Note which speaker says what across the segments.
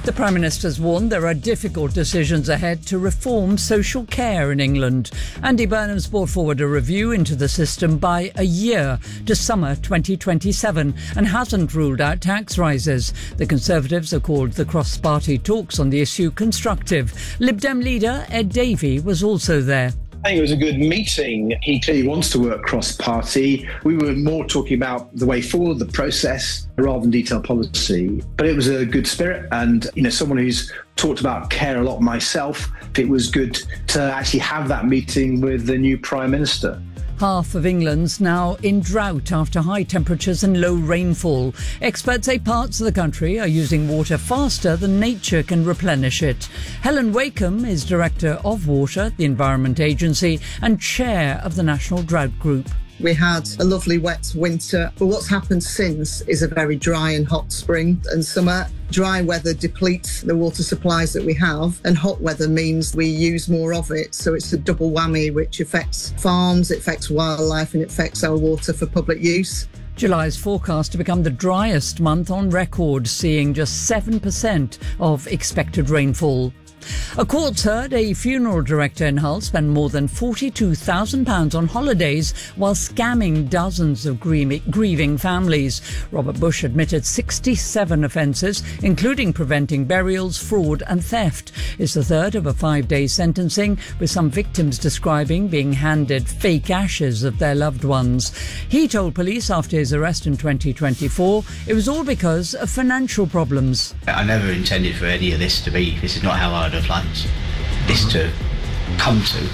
Speaker 1: The Prime Minister's warned there are difficult decisions ahead to reform social care in England. Andy Burnham's brought forward a review into the system by a year to summer 2027 and hasn't ruled out tax rises. The Conservatives have called the cross-party talks on the issue constructive. Lib Dem leader Ed Davey was also there.
Speaker 2: I think it was a good meeting. He clearly wants to work cross-party. We were more talking about the way forward, the process, rather than detailed policy. But it was a good spirit. And, someone who's talked about care a lot myself, it was good to actually have that meeting with the new Prime Minister.
Speaker 1: Half of England's now in drought after high temperatures and low rainfall. Experts say parts of the country are using water faster than nature can replenish it. Helen Wakeham is Director of Water at the Environment Agency and Chair of the National Drought Group.
Speaker 3: We had a lovely wet winter, but what's happened since is a very dry and hot spring and summer. Dry weather depletes the water supplies that we have, and hot weather means we use more of it. So it's a double whammy, which affects farms, it affects wildlife, and it affects our water for public use.
Speaker 1: July is forecast to become the driest month on record, seeing just 7% of expected rainfall. A court's heard a funeral director in Hull spent more than £42,000 on holidays while scamming dozens of grieving families. Robert Bush admitted 67 offences, including preventing burials, fraud and theft. It's the third of a 5-day sentencing, with some victims describing being handed fake ashes of their loved ones. He told police after his arrest in 2024 it was all because of financial problems.
Speaker 4: I never intended for any of this to be. This is not how I'd have liked this to come to,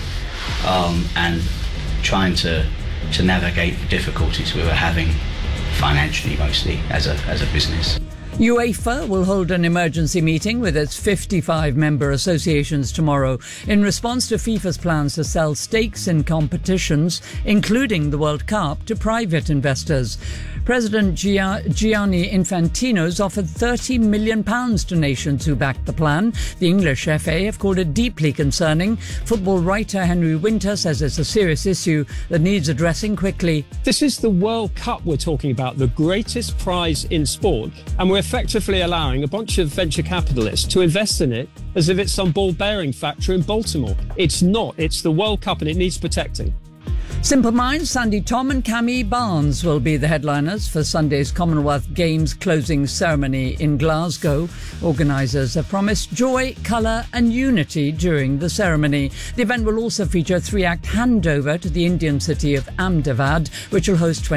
Speaker 4: and trying to navigate the difficulties we were having financially, mostly as a business.
Speaker 1: UEFA will hold an emergency meeting with its 55 member associations tomorrow in response to FIFA's plans to sell stakes in competitions, including the World Cup, to private investors. President Gianni Infantino's offered £30 million to nations who backed the plan. The English FA have called it deeply concerning. Football writer Henry Winter says it's a serious issue that needs addressing quickly.
Speaker 5: This is the World Cup we're talking about, the greatest prize in sport, and we're effectively allowing a bunch of venture capitalists to invest in it as if it's some ball bearing factory in Baltimore. It's not. It's the World Cup and it needs protecting.
Speaker 1: Simple Minds, Sandy Tom and Cammy Barnes will be the headliners for Sunday's Commonwealth Games closing ceremony in Glasgow. Organisers have promised joy, colour and unity during the ceremony. The event will also feature a 3-act handover to the Indian city of Ahmedabad, which will host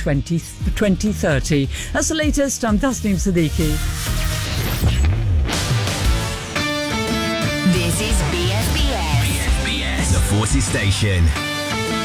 Speaker 1: 2030. That's the latest. I'm Tasneem Siddiqui.
Speaker 6: This is BFBS.
Speaker 7: The Forces Station.